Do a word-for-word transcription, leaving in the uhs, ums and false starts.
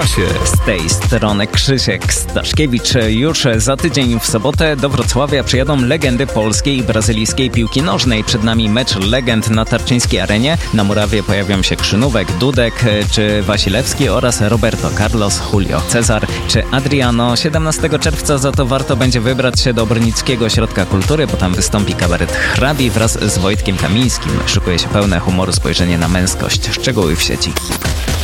Z tej strony Krzysiek Staszkiewicz. Już za tydzień w sobotę do Wrocławia przyjadą legendy polskiej i brazylijskiej piłki nożnej. Przed nami mecz legend na Tarczyńskiej Arenie. Na murawie pojawią się Krzynówek, Dudek czy Wasilewski oraz Roberto Carlos, Julio Cezar czy Adriano. siedemnastego czerwca za to warto będzie wybrać się do Brnickiego Ośrodka Kultury, bo tam wystąpi kabaret Hrabi wraz z Wojtkiem Kamińskim. Szykuje się pełne humoru spojrzenie na męskość. Szczegóły w sieci.